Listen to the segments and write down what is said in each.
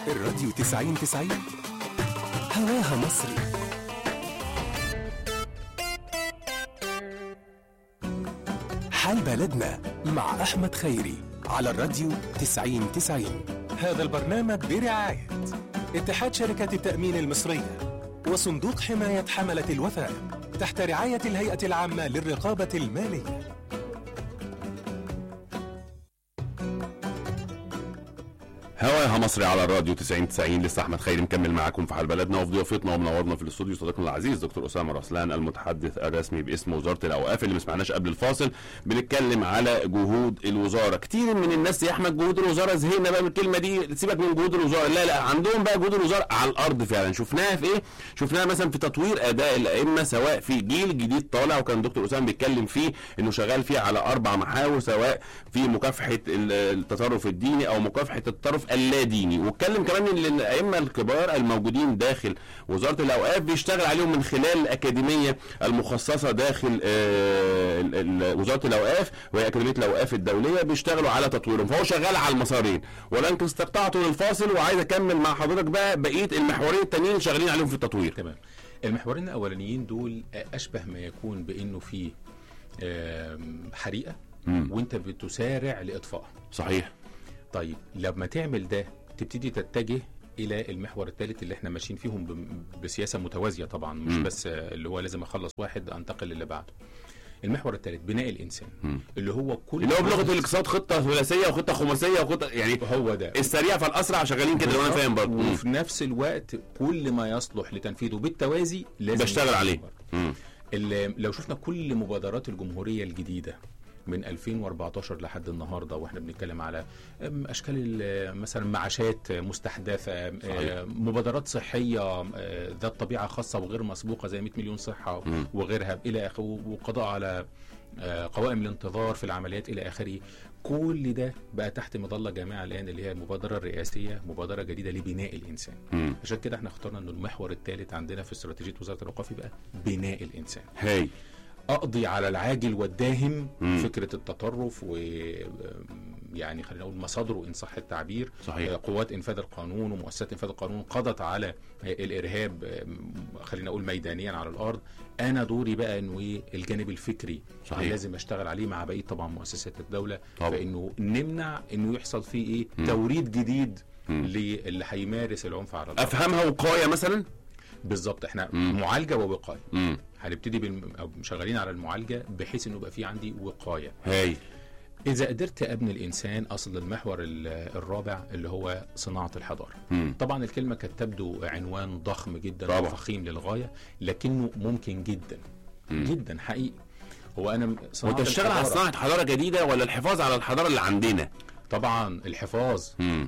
الراديو 90 هواها مصري. حال بلدنا مع أحمد خيري على الراديو 90. هذا البرنامج برعاية اتحاد شركات التأمين المصرية وصندوق حماية حملة الوثائق تحت رعاية الهيئة العامة للرقابة المالية. هواها مصري على الراديو 90. لسه احمد خيري مكمل معاكم في حال بلدنا، وفي ضيافتنا ومنورنا في الاستوديو صديقنا العزيز دكتور اسامه رسلان المتحدث الرسمي باسم وزاره الاوقاف اللي ما سمعناش قبل الفاصل. بنتكلم على جهود الوزاره. كتير من الناس يا احمد جهود الوزاره زهقنا بقى من الكلمه دي، سيبك من جهود الوزاره. لا عندهم بقى جهود الوزاره على الارض فعلا. شفناها في ايه؟ شفناها مثلا في تطوير اداء الائمه، سواء في جيل جديد طالع وكان دكتور اسامه بيتكلم فيه انه شغال فيه على 4 محاور، سواء في مكافحه التطرف الديني او مكافحه التطرف اللا-ديني. واتكلم كمان ان الائمه الكبار الموجودين داخل وزاره الاوقاف بيشتغل عليهم من خلال الاكاديميه المخصصه داخل وزاره الاوقاف، وهي اكاديميه الاوقاف الدوليه، بيشتغلوا على تطويرهم. فهو شغال على المسارين، ولكن استقطعته للفاصل وعايز اكمل مع حضرتك بقى بقيه المحورين التانيين اللي شغالين عليهم في التطوير. تمام. المحورين الاولانيين دول اشبه ما يكون بانه في حريقه وانت بتسارع لاطفائها. صحيح. طيب لما تعمل ده تبتدي تتجه الى المحور الثالث اللي احنا ماشيين فيهم بسياسه متوازيه طبعا، مش بس اللي هو لازم اخلص واحد انتقل للي بعده. المحور الثالث بناء الانسان اللي هو كل اللي هو بلغه الاقتصاد خطه ثلاثيه وخطه خماسيه وخطه، يعني هو ده السريع فالاسرع شغالين كده لو انا فاهم برضه. وفي نفس الوقت كل ما يصلح لتنفيذه بالتوازي لازم بشتغل عليه. لو شفنا كل مبادرات الجمهوريه الجديده من 2014 لحد النهارده واحنا بنتكلم على اشكال مثلا معاشات مستحدثه، مبادرات صحيه ذات طبيعه خاصه وغير مسبوقه زي 100 مليون صحه وغيرها الى اخره، وقضاء على قوائم الانتظار في العمليات الى اخره. كل ده بقى تحت مظله جامعه الان اللي هي المبادره الرئاسيه، مبادره جديده لبناء الانسان. عشان كده احنا اخترنا انه المحور الثالث عندنا في استراتيجيه وزاره الاوقاف يبقى بناء الانسان. هاي اقضي على العاجل والداهم، فكره التطرف ويعني خلينا نقول مصادره ان صح التعبير. صحيح. قوات انفاذ القانون ومؤسسات انفاذ القانون قضت على الارهاب خلينا نقول ميدانيا على الارض. انا دوري بقى انه الجانب الفكري صحيح. لازم اشتغل عليه مع بقيه طبعا مؤسسات الدوله، طبعا. فانه نمنع انه يحصل فيه توريد جديد اللي هيمارس العنف على الارض. افهمها وقايه مثلا. بالظبط. احنا معالجه ووقايه. هنبتدي شغالين على المعالجه بحيث انه يبقى في عندي وقايه. هاي. اذا قدرت ابني الانسان، اصل المحور الرابع اللي هو صناعه الحضاره. طبعا الكلمه كانت تبدو عنوان ضخم جدا وفخيم للغايه، لكنه ممكن جدا جدا حقيقي. هو انا وانت تشتغل على صناعه حضاره جديده ولا الحفاظ على الحضاره اللي عندنا؟ طبعا الحفاظ.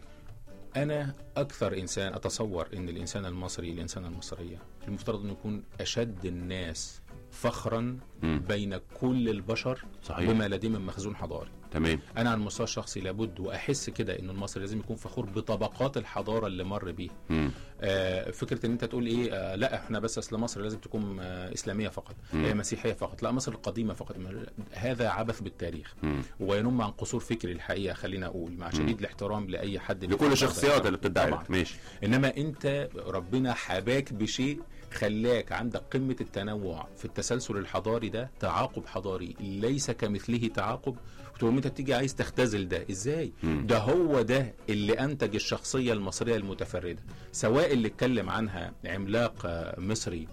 أنا أكثر إنسان أتصور إن الإنسان المصري، الإنسانة المصرية المفترض أن يكون أشد الناس فخرا بين كل البشر. صحيح. بما لديه من مخزون حضاري. تمام. أنا على المستوى الشخصي لابد وأحس كده إن المصري لازم يكون فخور بطبقات الحضارة اللي مر بيه. فكرة إن أنت تقول إيه لا إحنا بس أصل مصر لازم تكون إسلامية فقط، مسيحية فقط، لا مصر القديمة فقط. هذا عبث بالتاريخ وينم عن قصور فكري الحقيقة. خلينا أقول مع شديد الاحترام لأي حد لكل الشخصيات اللي بتدعي. ماشي. إنما أنت ربنا حباك بشيء خلاك عندك قمة التنوع في التسلسل الحضاري ده، تعاقب حضاري ليس كمثله تعاقب، وتقول انت بتيجي عايز تختزل ده ازاي؟ ده هو ده اللي انتج الشخصية المصرية المتفردة، سواء اللي اتكلم عنها عملاق مصري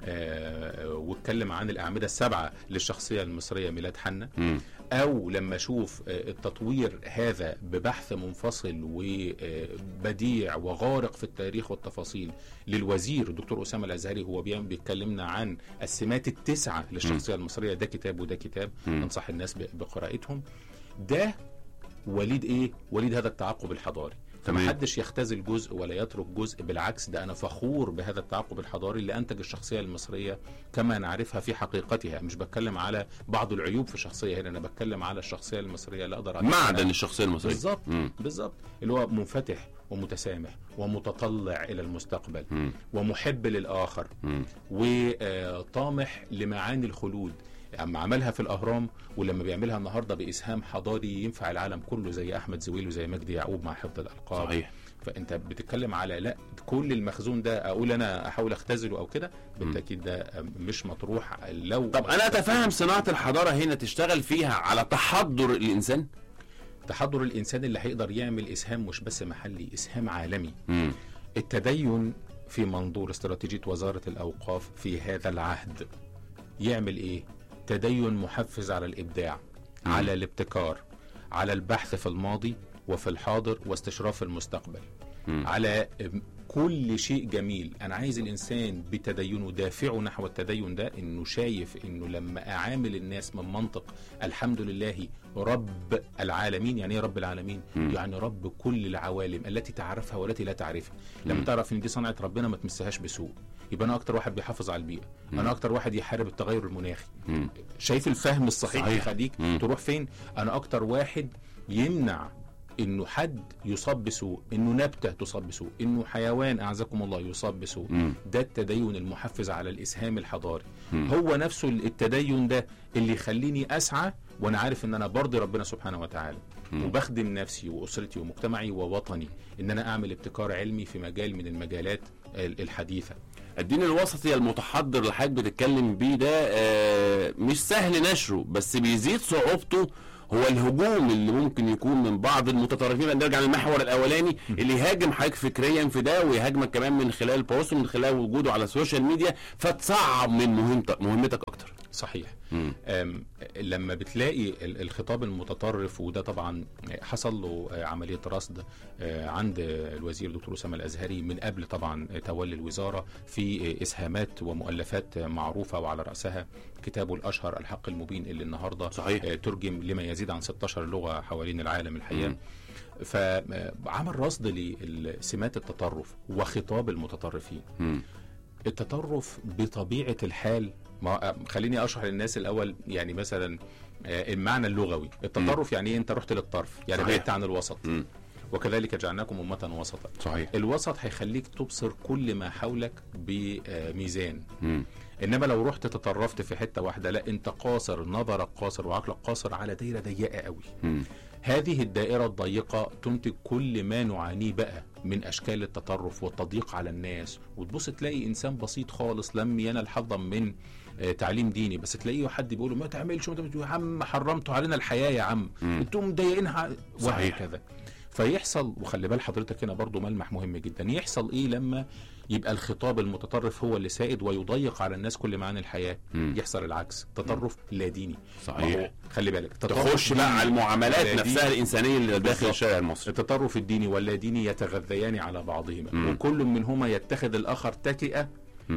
واتكلم عن الأعمدة السبعة للشخصية المصرية ميلاد حنا، أو لما أشوف التطوير هذا ببحث منفصل وبديع وغارق في التاريخ والتفاصيل للوزير الدكتور أسامة الأزهري، هو بيتكلمنا عن السمات التسعة للشخصية المصرية. ده كتاب وده كتاب، أنصح الناس بقراءتهم. ده وليد إيه؟ وليد هذا التعاقب الحضاري. فمحدش يختزل جزء ولا يترك جزء، بالعكس ده أنا فخور بهذا التعاقب الحضاري اللي أنتج الشخصية المصرية كما نعرفها في حقيقتها. مش بتكلم على بعض العيوب في الشخصية هنا، أنا بتكلم على الشخصية المصرية اللي أقدر معدن الشخصية المصرية. بالظبط. بالظبط. اللي هو منفتح ومتسامح ومتطلع إلى المستقبل ومحب للآخر وطامح لمعاني الخلود. اما عملها في الاهرام ولما بيعملها النهارده باسهام حضاري ينفع العالم كله، زي احمد زويل وزي مجدي يعقوب مع حفظ الالقاب. صحيح. فانت بتتكلم على لا كل المخزون ده اقول انا احاول اختزله او كده، بالتاكيد ده مش مطروح. لو طب انا اتفهم صناعه الحضاره هنا تشتغل فيها على تحضر الانسان، تحضر الانسان اللي هيقدر يعمل اسهام مش بس محلي، اسهام عالمي. التدين في منظور استراتيجيه وزاره الاوقاف في هذا العهد يعمل ايه؟ تدين محفز على الابداع، على الابتكار، على البحث في الماضي وفي الحاضر واستشراف المستقبل، على كل شيء جميل. انا عايز الانسان بتدينه دافعه نحو التدين ده انه شايف انه لما اعامل الناس من منطق الحمد لله رب العالمين. يعني ايه رب العالمين؟ يعني رب كل العوالم التي تعرفها والتي لا تعرفها. لما تعرف ان دي صنعة ربنا ما تمسهاش بسوء، يبقى انا اكتر واحد بيحافظ على البيئة، انا اكتر واحد يحارب التغير المناخي. شايف الفهم الصحيح يخليك تروح فين؟ انا اكتر واحد يمنع انه حد يصاب بسوء، انه نبتة تصاب بسوء، انه حيوان اعزكم الله يصاب بسوء. ده التدين المحفز على الاسهام الحضاري. هو نفسه التدين ده اللي يخليني اسعى وانا عارف ان انا برضي ربنا سبحانه وتعالى، وبخدم نفسي واسرتي ومجتمعي ووطني، ان انا اعمل ابتكار علمي في مجال من المجالات الحديثة. الدين الوسطي المتحضر اللي حضرتك بتتكلم بيه ده مش سهل نشره، بس بيزيد صعوبته هو الهجوم اللي ممكن يكون من بعض المتطرفين. نرجع للمحور الاولاني اللي يهاجم حضرتك فكريا في ده، ويهاجمك كمان من خلال بوست ومن خلال وجوده على السوشيال ميديا، فتصعب من مهمتك اكتر. صحيح. لما بتلاقي الخطاب المتطرف، وده طبعا حصل له عملية رصد عند الوزير دكتور أسامة الأزهري من قبل طبعا تولي الوزارة، في إسهامات ومؤلفات معروفة، وعلى رأسها كتابه الأشهر الحق المبين اللي النهاردة صحيح ترجم لما يزيد عن 16 لغة حوالين العالم الحقيقة. فعمل رصد لسمات التطرف وخطاب المتطرفين. التطرف بطبيعة الحال، خليني اشرح للناس الاول. يعني مثلا المعنى اللغوي التطرف يعني ايه؟ انت رحت للطرف، يعني بعدت عن الوسط. وكذلك جعلناكم امه وسطا. صحيح. الوسط هيخليك تبصر كل ما حولك بميزان. انما لو رحت تطرفت في حته واحده، لا، انت قاصر، نظرك قاصر وعقلك قاصر على دايره ضيقه قوي. هذه الدائره الضيقه تنتج كل ما نعانيه بقى من اشكال التطرف والتضييق على الناس. وتبص تلاقي انسان بسيط خالص لم ينل حظا من تعليم ديني، بس تلاقيه حد بيقول له ما تعملش، يا عم حرمتوا علينا الحياه يا عم، انتم مضايقينها، وهكذا. فيحصل، وخلي بال حضرتك هنا برضو ملمح مهم جدا، يحصل ايه لما يبقى الخطاب المتطرف هو اللي سائد ويضيق على الناس كل معاني الحياه؟ يحصل العكس، تطرف لا ديني. صحيح. خلي بالك، تخش بقى على المعاملات نفسها الانسانيه اللي داخل الشارع المصري. التطرف الديني واللا ديني يتغذيان على بعضهما، وكل منهما يتخذ الاخر تكئه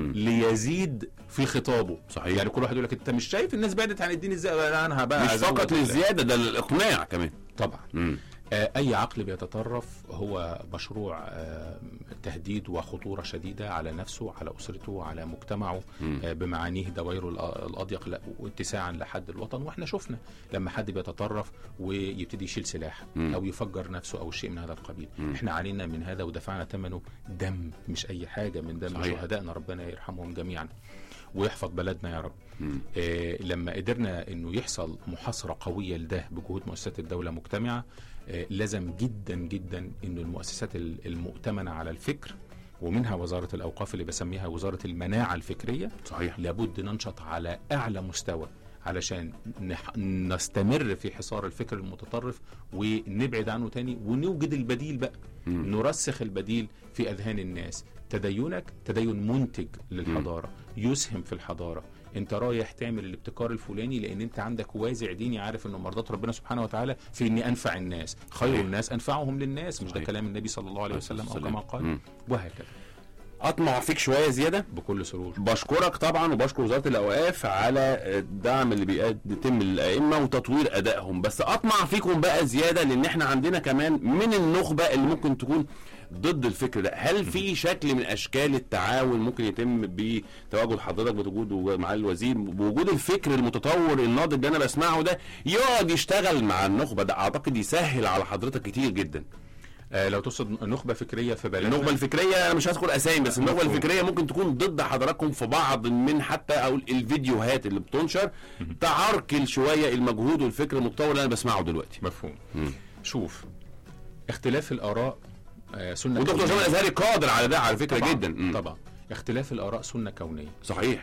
ليزيد في خطابه. صحيح. يعني كل واحد يقول لك انت مش شايف الناس بعدت عن الدين ازاي، عنها بقى مش فقط للزياده، ده للاقناع كمان طبعا. أي عقل بيتطرف هو مشروع تهديد وخطورة شديدة على نفسه، على أسرته، على مجتمعه، بمعانيه دوائره الأضيق واتساعا لحد الوطن. وإحنا شفنا لما حد بيتطرف ويبتدي يشيل سلاح أو يفجر نفسه أو شيء من هذا القبيل، إحنا علينا من هذا ودفعنا ثمنه دم، مش أي حاجة من دم شهدائنا، ربنا يرحمهم جميعا ويحفظ بلدنا يا رب. لما قدرنا انه يحصل محاصرة قوية لده بجهود مؤسسات الدولة مجتمعة، لازم جدا جدا انه المؤسسات المؤتمنة على الفكر، ومنها وزارة الأوقاف اللي بسميها وزارة المناعة الفكرية، صحيح، لابد ننشط على أعلى مستوى علشان نستمر في حصار الفكر المتطرف ونبعد عنه تاني، ونوجد البديل بقى. نرسخ البديل في أذهان الناس. تدينك تدين منتج للحضارة، يسهم في الحضارة. انت رايح تعمل الابتكار الفلاني لان انت عندك وازع ديني، عارف انه مرضات ربنا سبحانه وتعالى في اني انفع الناس، خير الناس انفعهم للناس. مش ده كلام النبي صلى الله عليه وسلم او كما قال؟ وهكذا. اطمع فيك شويه زياده بكل سرور. بشكرك طبعا، وبشكر وزاره الاوقاف على الدعم اللي بيتم للائمه وتطوير ادائهم، بس اطمع فيكم بقى زياده، لان احنا عندنا كمان من النخبه اللي ممكن تكون ضد الفكر ده. هل في شكل من اشكال التعاون ممكن يتم بتواجد حضرتك، بتواجد مع الوزير، بوجود الفكر المتطور الناضج اللي انا بسمعه ده، يقعد يشتغل مع النخبه ده؟ اعتقد يسهل على حضرتك كتير جدا. لو تقصد نخبة فكرية في بلدنا، النخبة الفكرية أنا مش هذكر أسامي، بس النخبة الفكرية ممكن تكون ضد حضراتكم في بعض من حتى أو الفيديوهات اللي بتنشر تعرقل شوية المجهود والفكر المتطور اللي أنا بسمعه دلوقتي. مفهوم. شوف، اختلاف الآراء سنه ودكتور اسامه الازهري قادر على ده على فكره طبعًا جدا. طبعا اختلاف الاراء سنه كونيه. صحيح.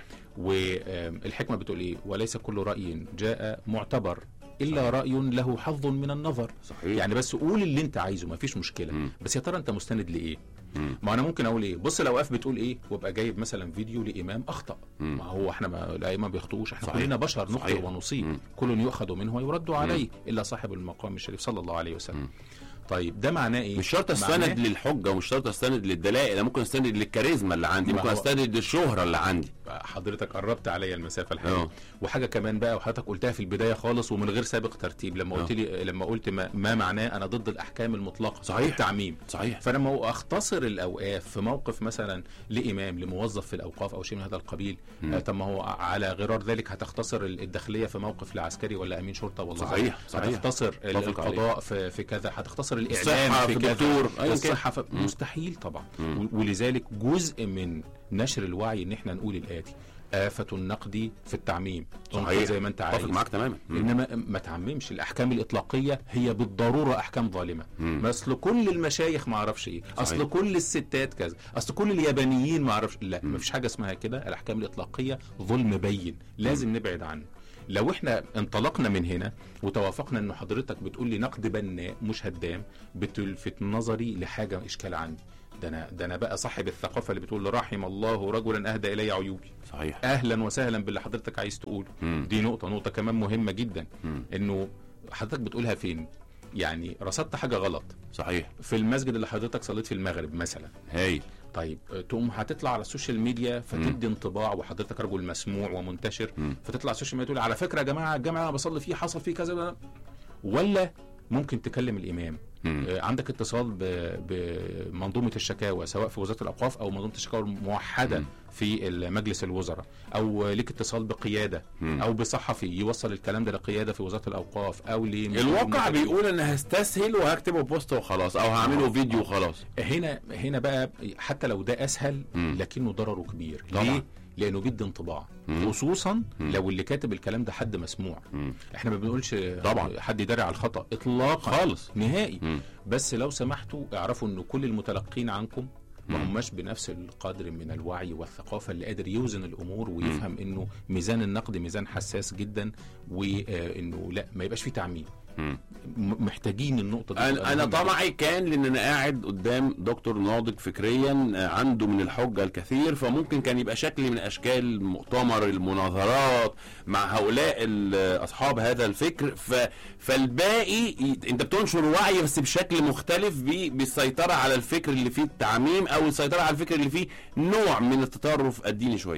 والحكمه بتقول ايه؟ وليس كل راي جاء معتبر الا راي له حظ من النظر. صحيح. يعني بس قول اللي انت عايزه ما فيش مشكله. بس يا ترى انت مستند لايه؟ ما انا ممكن اقول ايه؟ بص الاوقاف بتقول ايه، وابقى جايب مثلا فيديو لامام اخطا. ما هو احنا الائمه ما بيخطئوش، احنا صحيح. كلنا بشر نخطئ ونصيب. كل يؤخذ منه ويرد عليه الا صاحب المقام الشريف صلى الله عليه وسلم. طيب ده معناه ايه؟ مش شرط استند للحجه ومش شرط استند للدلائل، انا ممكن استند للكاريزما اللي عندي، ممكن استند للشهره اللي عندي. حضرتك قربت عليا المسافه الحقيقيه. وحاجه كمان بقى، وحضرتك قلتها في البدايه خالص ومن غير سابق ترتيب، لما قلت ما معناه انا ضد الاحكام المطلقه. صحيح. التعميم. صحيح. فلما اختصر الاوقاف في موقف مثلا لامام لموظف في الاوقاف او شيء من هذا القبيل، طب ما هو على غرار ذلك هتختصر الداخليه في موقف لعسكري ولا امين شرطه ولا صحيح. هتختصر القضاء في كذا، هتختصر الاعلام في دكتور الصحه مستحيل طبعا. ولذلك جزء من نشر الوعي ان احنا نقول الاتي: آفة النقد في التعميم. صحيح. زي ما انت عايز. اتفق معاك تماما. انما ما تعممش. الاحكام الاطلاقيه هي بالضروره احكام ظالمه. اصل كل المشايخ ما اعرفش ايه، اصل كل الستات كذا، اصل كل اليابانيين ما اعرفش. لا، ما فيش حاجه اسمها كده. الاحكام الاطلاقيه ظلم بين، لازم نبعد عنه. لو احنا انطلقنا من هنا وتوافقنا انه حضرتك بتقول لي نقد بناء مش هدام، بتلفت نظري لحاجه اشكال عندي. ده انا بقى صاحب الثقافه اللي بتقول رحم الله رجلا اهدى الي عيوبي. صحيح. اهلا وسهلا باللي حضرتك عايز تقوله. دي نقطه كمان مهمه جدا. انه حضرتك بتقولها فين؟ يعني رصدت حاجه غلط. صحيح. في المسجد اللي حضرتك صليت في المغرب مثلا. هاي. طيب تقوم هتطلع على السوشيال ميديا فتدي انطباع، وحضرتك رجل مسموع ومنتشر، فتطلع على السوشيال ميديا تقول على فكره يا جماعه الجامعه انا بصلي فيه حصل فيه كذا. ولا ممكن تكلم الامام. عندك اتصال بمنظومه الشكاوى سواء في وزاره الاوقاف او منظومه الشكاوى الموحده في مجلس الوزراء، او ليك اتصال بقياده او بصحفي يوصل الكلام ده لقياده في وزاره الاوقاف او الواقع بيقول ان هستسهل وهكتبه بوست وخلاص او هعمله فيديو وخلاص. هنا بقى حتى لو ده اسهل لكنه ضرره كبير. ليه؟ لانه بيدي انطباع، خصوصا لو اللي كاتب الكلام ده حد مسموع. احنا ما بنقولش طبعا حد يداري على الخطا اطلاقا خالص نهائي. بس لو سمحتوا اعرفوا ان كل المتلقين عنكم ما هماش بنفس القدر من الوعي والثقافه اللي قادر يوزن الامور ويفهم انه ميزان النقد ميزان حساس جدا، وانه لا ما يبقاش فيه تعميم. محتاجين النقطه دي. انا طمعي كان لان انا قاعد قدام دكتور ناضج فكريا عنده من الحجه الكثير، فممكن كان يبقى شكل من اشكال مؤتمر المناظرات مع هؤلاء اصحاب هذا الفكر. فالباقي انت بتنشر وعي بس بشكل مختلف بالسيطره على الفكر اللي فيه التعميم او السيطره على الفكر اللي فيه نوع من التطرف الديني شويه.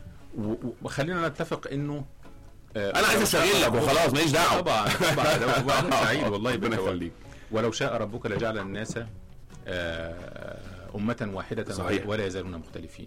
وخلينا نتفق انه انا عايز اشغل لك وخلاص ماليش دعوه. طبعا وانا سعيد والله. ربنا يخليك. ولو شاء ربك لجعل الناس امه واحده. صحيح. ولا يزالون مختلفين.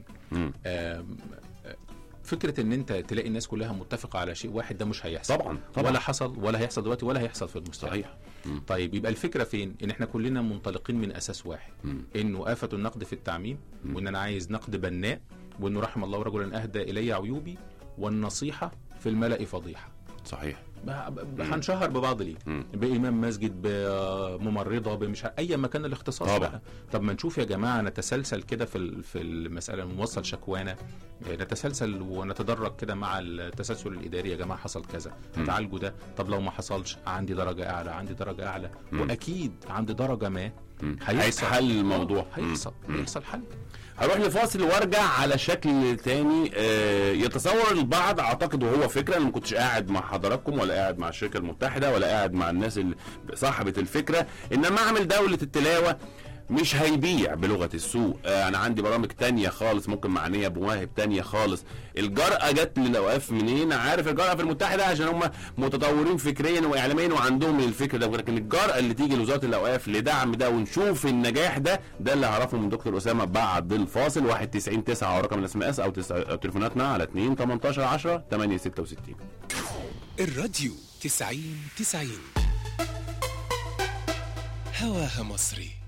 فكره ان انت تلاقي الناس كلها متفقه على شيء واحد ده مش هيحصل. طبعا. ولا حصل ولا هيحصل دلوقتي ولا هيحصل في المستقبل. صحيح. طيب يبقى الفكره فين؟ ان احنا كلنا منطلقين من اساس واحد، انه آفة النقد في التعميم، وان انا عايز نقد بناء، وانه رحم الله رجلا اهدى الي عيوبي، والنصيحه في الملأ فضيحه. صحيح. هنشهر ببعض ليه؟ بإمام مسجد، بممرضة، بمش أي مكان الاختصاص بقى. طب ما نشوف يا جماعة نتسلسل كده في المسألة، نوصل شكوانا، نتسلسل ونتدرج كده مع التسلسل الإداري. يا جماعة حصل كذا، نتعالجوا ده. طب لو ما حصلش عندي درجة أعلى، عندي درجة أعلى، وأكيد عند درجة ما هيتحل الموضوع. هيحصل حل. هروح لفاصل وارجع على شكل تاني. يتصور البعض، اعتقد وهو فكره، انا ما كنتش قاعد مع حضراتكم ولا قاعد مع الشركه المتحده ولا قاعد مع الناس اللي صاحبه الفكره، انما اعمل دوله التلاوه مش هيبيع بلغه السوق. انا عندي برامج تانية خالص ممكن معنيه بمواهب تانية خالص. الجرأة جت للاوقاف منين؟ عارف الجرأة في المتحده عشان هم متطورين فكريا واعلاميا وعندهم الفكر ده، لكن الجرأة اللي تيجي لوزاره الاوقاف لدعم ده ونشوف النجاح ده اللي هعرفه من دكتور اسامه بعد الفاصل. 199 رقم الاس ام اس او تليفوناتنا على 2 18 10 866. الراديو 90 هواها مصري.